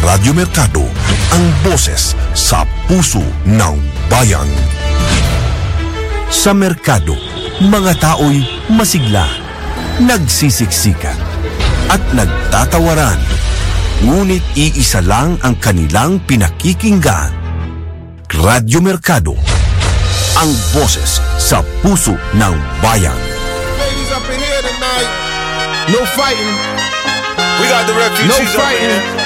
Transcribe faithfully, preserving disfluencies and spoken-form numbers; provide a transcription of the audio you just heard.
Radyo Mercado, ang boses sa puso ng bayan. Sa merkado, mga tao'y masigla, nagsisiksikan, at nagtatawaran. Ngunit iisa lang ang kanilang pinakikinggan. Radyo Mercado, ang boses sa puso ng bayan. Ladies up in here tonight, no fighting. We got the refugees No fighting. over here.